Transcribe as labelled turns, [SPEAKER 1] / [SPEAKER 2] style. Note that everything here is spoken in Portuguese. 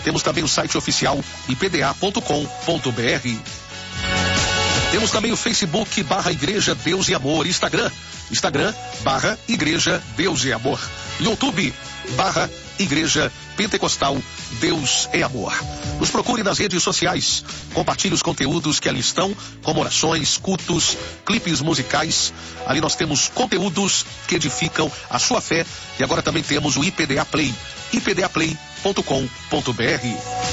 [SPEAKER 1] Temos também o site oficial ipda.com.br. Temos também o Facebook /Igreja Deus e Amor, Instagram /Igreja Deus e Amor, YouTube /Igreja Pentecostal Deus é Amor. Nos procure nas redes sociais, compartilhe os conteúdos que ali estão, como orações, cultos, clipes musicais. Ali nós temos conteúdos que edificam a sua fé, e agora também temos o IPDA Play, ipdaplay.com.br.